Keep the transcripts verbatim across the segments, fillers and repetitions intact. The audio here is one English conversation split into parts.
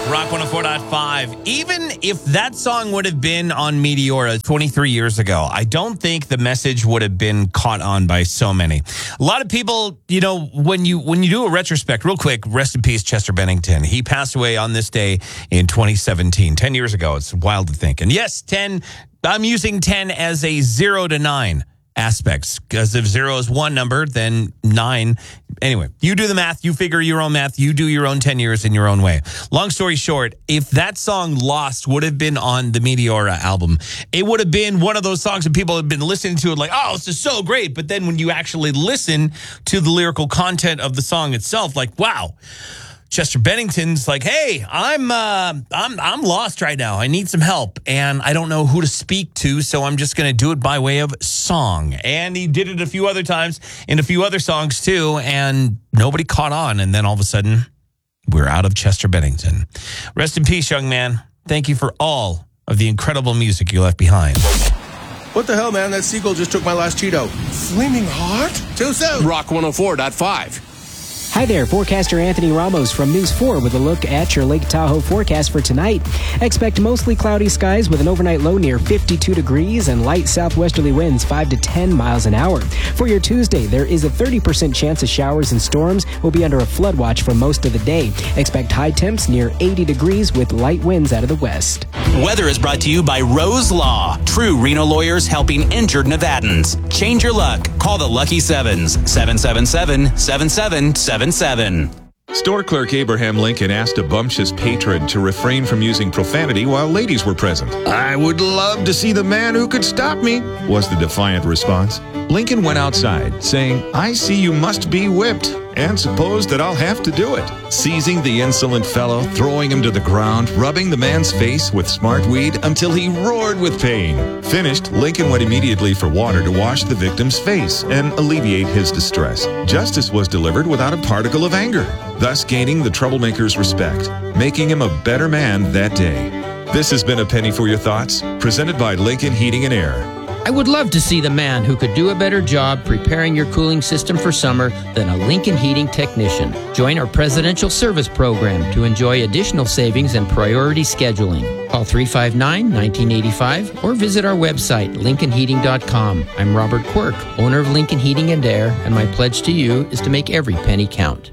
Rock one oh four point five. Even if that song would have been on Meteora twenty-three years ago, I don't think the message would have been caught on by so many. A lot of people, you know, when you when you do a retrospect, real quick, rest in peace, Chester Bennington. He passed away on this day in twenty seventeen, ten years ago. It's wild to think. And yes, ten, I'm using ten as a zero to nine aspects, because if zero is one number, then nine. Anyway, you do the math, you figure your own math, you do your own ten years in your own way. Long story short, if that song Lost would have been on the Meteora album, it would have been one of those songs that people have been listening to it like, oh, this is so great. But then when you actually listen to the lyrical content of the song itself, like, wow. Chester Bennington's like, hey, I'm uh, I'm I'm lost right now. I need some help, and I don't know who to speak to, so I'm just going to do it by way of song. And he did it a few other times in a few other songs too, and nobody caught on. And then all of a sudden, we're out of Chester Bennington. Rest in peace, young man. Thank you for all of the incredible music you left behind. What the hell, man? That seagull just took my last Cheeto. Flaming hot? Too soon. Rock one oh four point five. Hi there, forecaster Anthony Ramos from News four with a look at your Lake Tahoe forecast for tonight. Expect mostly cloudy skies with an overnight low near fifty-two degrees and light southwesterly winds five to ten miles an hour. For your Tuesday, there is a thirty percent chance of showers and storms. We'll be under a flood watch for most of the day. Expect high temps near eighty degrees with light winds out of the west. Weather is brought to you by Rose Law. True Reno lawyers helping injured Nevadans. Change your luck. Call the Lucky Sevens. seven seven seven, seven seven seven seven. Store clerk Abraham Lincoln asked a bumptious patron to refrain from using profanity while ladies were present. I would love to see the man who could stop me, was the defiant response. Lincoln went outside, saying, I see you must be whipped, and suppose that I'll have to do it. Seizing the insolent fellow, throwing him to the ground, rubbing the man's face with smart weed until he roared with pain. Finished, Lincoln went immediately for water to wash the victim's face and alleviate his distress. Justice was delivered without a particle of anger, thus gaining the troublemaker's respect, making him a better man that day. This has been A Penny for Your Thoughts, presented by Lincoln Heating and Air. I would love to see the man who could do a better job preparing your cooling system for summer than a Lincoln Heating technician. Join our Presidential Service Program to enjoy additional savings and priority scheduling. Call three five nine, one nine eight five or visit our website, lincoln heating dot com. I'm Robert Quirk, owner of Lincoln Heating and Air, and my pledge to you is to make every penny count.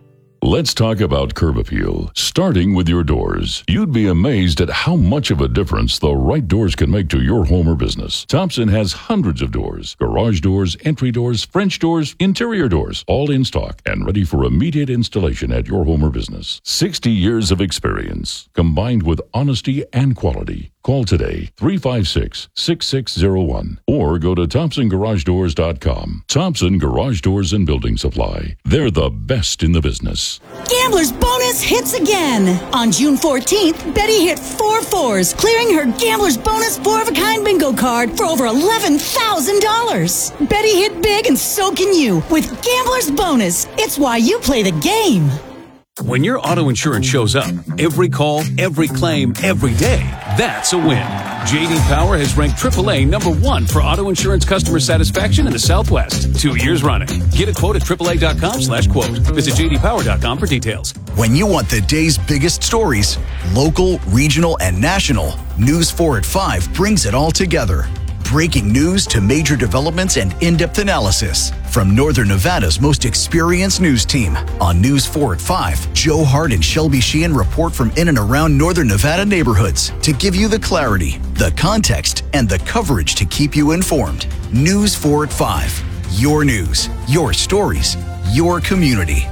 Let's talk about curb appeal, starting with your doors. You'd be amazed at how much of a difference the right doors can make to your home or business. Thompson has hundreds of doors, garage doors, entry doors, French doors, interior doors, all in stock and ready for immediate installation at your home or business. sixty years of experience, combined with honesty and quality. Call today, three five six, six six zero one, or go to thompson garage doors dot com. Thompson Garage Doors and Building Supply. They're the best in the business. Gambler's Bonus hits again. On June fourteenth, Betty hit four fours, clearing her Gambler's Bonus four-of-a-kind bingo card for over eleven thousand dollars. Betty hit big, and so can you with Gambler's Bonus. It's why you play the game. When your auto insurance shows up, every call, every claim, every day, that's a win. J D Power has ranked triple A number one for auto insurance customer satisfaction in the Southwest, two years running. Get a quote at triple A dot com slash quote. Visit J D Power dot com for details. When you want the day's biggest stories, local, regional, and national, News four at five brings it all together. Breaking news to major developments and in-depth analysis. From Northern Nevada's most experienced news team. On News four at five, Joe Hart and Shelby Sheehan report from in and around Northern Nevada neighborhoods to give you the clarity, the context, and the coverage to keep you informed. News four at five. Your news, your stories, your community.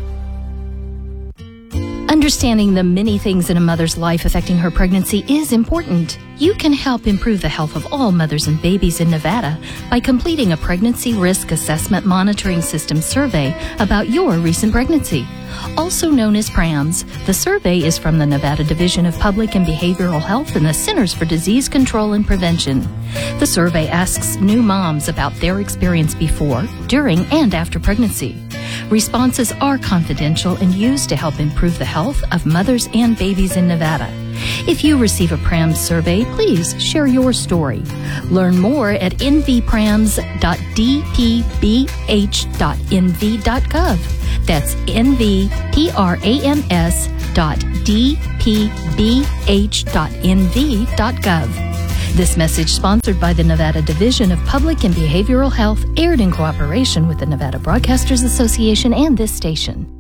Understanding the many things in a mother's life affecting her pregnancy is important. You can help improve the health of all mothers and babies in Nevada by completing a Pregnancy Risk Assessment Monitoring System survey about your recent pregnancy. Also known as PRAMS, the survey is from the Nevada Division of Public and Behavioral Health and the Centers for Disease Control and Prevention. The survey asks new moms about their experience before, during, and after pregnancy. Responses are confidential and used to help improve the health of mothers and babies in Nevada. If you receive a PRAMS survey, please share your story. Learn more at n v prams dot d p b h dot n v dot gov. That's nvprams dot d p b h dot n v dot gov. This message sponsored by the Nevada Division of Public and Behavioral Health, aired in cooperation with the Nevada Broadcasters Association and this station.